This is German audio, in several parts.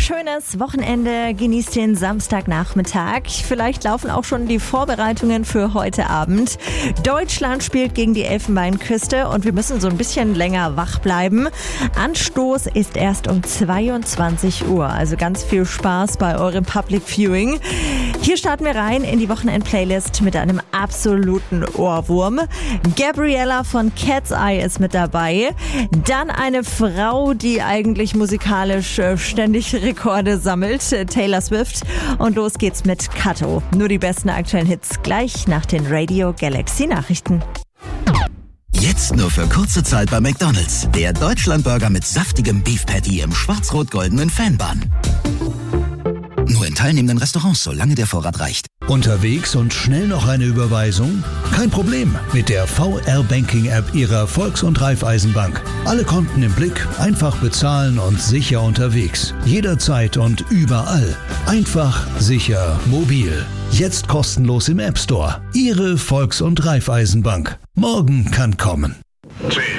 Schönes Wochenende, genießt den Samstagnachmittag. Vielleicht laufen auch schon die Vorbereitungen für heute Abend. Deutschland spielt gegen die Elfenbeinküste und wir müssen so ein bisschen länger wach bleiben. Anstoß ist erst um 22 Uhr, also ganz viel Spaß bei eurem Public Viewing. Hier starten wir rein in die Wochenend-Playlist mit einem absoluten Ohrwurm. Gabriella von Cat's Eye ist mit dabei. Dann eine Frau, die eigentlich musikalisch ständig Rekorde sammelt, Taylor Swift. Und los geht's mit Kato. Nur die besten aktuellen Hits gleich nach den Radio Galaxy Nachrichten. Jetzt nur für kurze Zeit bei McDonald's. Der Deutschlandburger mit saftigem Beef Patty im schwarz-rot-goldenen Fanbun. Nur in teilnehmenden Restaurants, solange der Vorrat reicht. Unterwegs und schnell noch eine Überweisung? Kein Problem mit der VR-Banking-App Ihrer Volks- und Raiffeisenbank. Alle Konten im Blick, einfach bezahlen und sicher unterwegs. Jederzeit und überall. Einfach, sicher, mobil. Jetzt kostenlos im App Store. Ihre Volks- und Raiffeisenbank. Morgen kann kommen. 10, 9,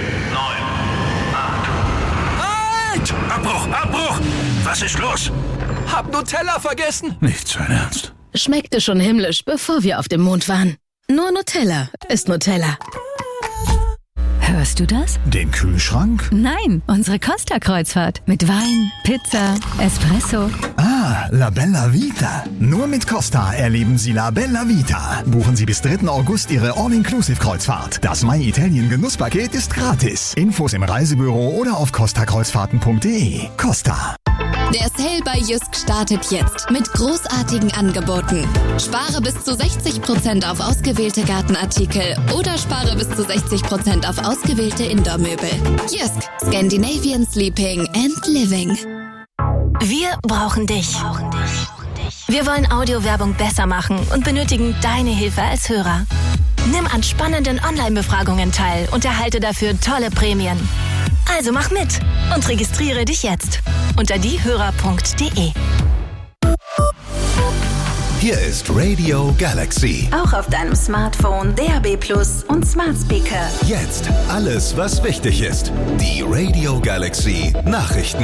8. Halt! Abbruch! Was ist los? Hab Nutella vergessen. Nicht sein Ernst. Schmeckte schon himmlisch, bevor wir auf dem Mond waren. Nur Nutella ist Nutella. Hörst du das? Den Kühlschrank? Nein, unsere Costa-Kreuzfahrt. Mit Wein, Pizza, Espresso. Ah, La Bella Vita. Nur mit Costa erleben Sie La Bella Vita. Buchen Sie bis 3. August Ihre All-Inclusive-Kreuzfahrt. Das My Italien Genusspaket ist gratis. Infos im Reisebüro oder auf costakreuzfahrten.de. Costa. Der Sale bei Jysk startet jetzt mit großartigen Angeboten. Spare bis zu 60% auf ausgewählte Gartenartikel oder spare bis zu 60% auf ausgewählte Indoor-Möbel. Jysk, Scandinavian Sleeping and Living. Wir brauchen dich. Wir wollen Audiowerbung besser machen und benötigen deine Hilfe als Hörer. Nimm an spannenden Online-Befragungen teil und erhalte dafür tolle Prämien. Also mach mit und registriere dich jetzt unter diehörer.de. Hier ist Radio Galaxy. Auch auf deinem Smartphone, DAB+ und Smart Speaker. Jetzt alles, was wichtig ist. Die Radio Galaxy Nachrichten.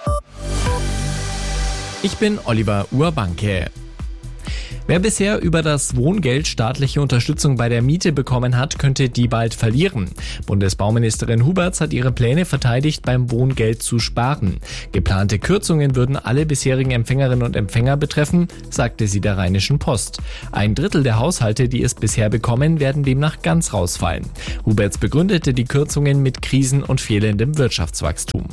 Ich bin Oliver Urbanke. Wer bisher über das Wohngeld staatliche Unterstützung bei der Miete bekommen hat, könnte die bald verlieren. Bundesbauministerin Huberts hat ihre Pläne verteidigt, beim Wohngeld zu sparen. Geplante Kürzungen würden alle bisherigen Empfängerinnen und Empfänger betreffen, sagte sie der Rheinischen Post. 1/3 der Haushalte, die es bisher bekommen, werden demnach ganz rausfallen. Huberts begründete die Kürzungen mit Krisen und fehlendem Wirtschaftswachstum.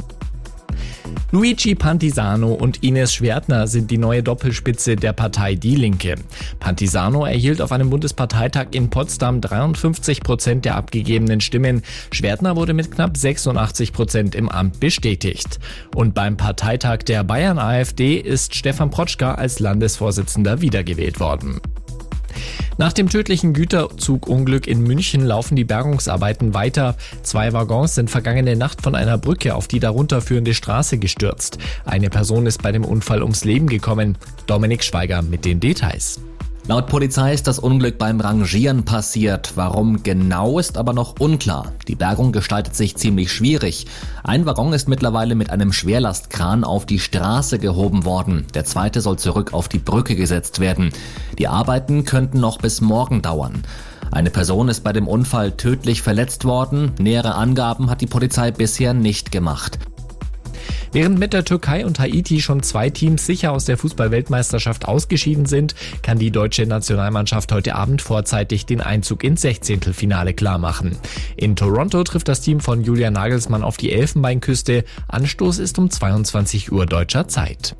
Luigi Pantisano und Ines Schwertner sind die neue Doppelspitze der Partei Die Linke. Pantisano erhielt auf einem Bundesparteitag in Potsdam 53% der abgegebenen Stimmen. Schwertner wurde mit knapp 86% im Amt bestätigt. Und beim Parteitag der Bayern AfD ist Stefan Protschka als Landesvorsitzender wiedergewählt worden. Nach dem tödlichen Güterzugunglück in München laufen die Bergungsarbeiten weiter. 2 Waggons sind vergangene Nacht von einer Brücke auf die darunter führende Straße gestürzt. Eine Person ist bei dem Unfall ums Leben gekommen. Dominik Schweiger mit den Details. Laut Polizei ist das Unglück beim Rangieren passiert. Warum genau, ist aber noch unklar. Die Bergung gestaltet sich ziemlich schwierig. Ein Waggon ist mittlerweile mit einem Schwerlastkran auf die Straße gehoben worden. Der zweite soll zurück auf die Brücke gesetzt werden. Die Arbeiten könnten noch bis morgen dauern. Eine Person ist bei dem Unfall tödlich verletzt worden. Nähere Angaben hat die Polizei bisher nicht gemacht. Während mit der Türkei und Haiti schon 2 Teams sicher aus der Fußball-Weltmeisterschaft ausgeschieden sind, kann die deutsche Nationalmannschaft heute Abend vorzeitig den Einzug ins 16. klarmachen. In Toronto trifft das Team von Julian Nagelsmann auf die Elfenbeinküste. Anstoß ist um 22 Uhr deutscher Zeit.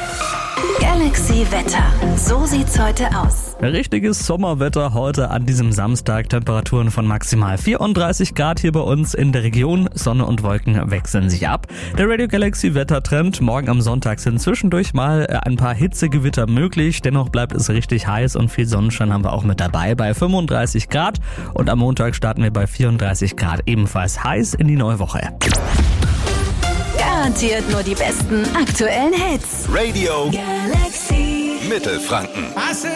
Galaxy Wetter. So sieht's heute aus. Richtiges Sommerwetter heute an diesem Samstag. Temperaturen von maximal 34 Grad hier bei uns in der Region. Sonne und Wolken wechseln sich ab. Der Radio Galaxy Wettertrend. Morgen am Sonntag sind zwischendurch mal ein paar Hitzegewitter möglich. Dennoch bleibt es richtig heiß und viel Sonnenschein haben wir auch mit dabei bei 35 Grad. Und am Montag starten wir bei 34 Grad ebenfalls heiß in die neue Woche. Garantiert nur die besten aktuellen Hits. Radio Galaxy Mittelfranken.